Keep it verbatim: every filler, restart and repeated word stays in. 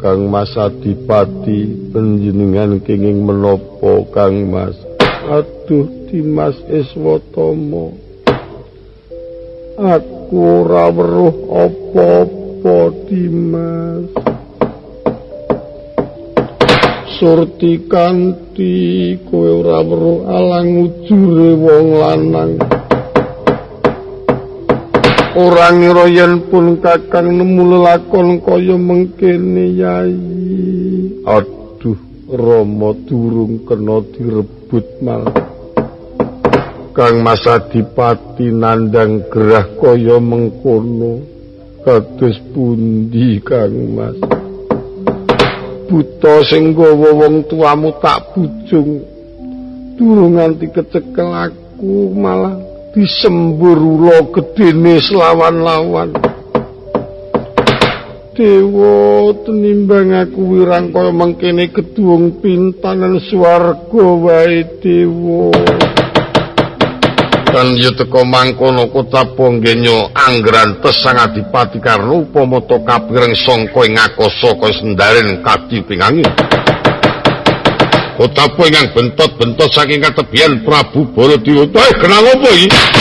Kang Mas Adipati, panjenengan kenging menapa Kang Mas? Aduh Dimas Iswatama, aku ora weruh apa-apa Dimas. Surti kanthi kowe ora weruh alang ujure wong lanang. Ora ngira yen pun Kakang nemu lelakon kaya mengkene Yai. Aduh, Rama durung kena direbut malah. Kang Mas Adipati nandang gerah kaya mengkono. Kados pundi Kang Mas? Buta sing nggawa wong tuamu tak bujung. Durung nganti kecekel aku malah disembur ula gedene selawan-lawan. Dewa tenimbang aku wirang kaya mengkene gedung pintanan swarga wae Dewa. Kan ya teka mangkono kota Ponggenya anggrantes Sang Adipati karno upama to kapireng sangka ing akasa kaya sendaren kadi pingangin. Kota ingkang bentot-bentot saking katebian Prabu Baladewa. Eh, kenal apa iki?